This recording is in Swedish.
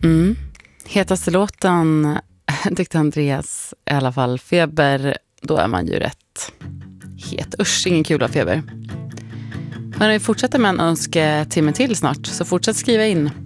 Hetaste låten tyckte Andreas i alla fall. Feber, då är man ju rätt het. Usch, ingen kul av feber. Hörrni, vi fortsätter med en önsketimme till snart. Så fortsätt skriva in.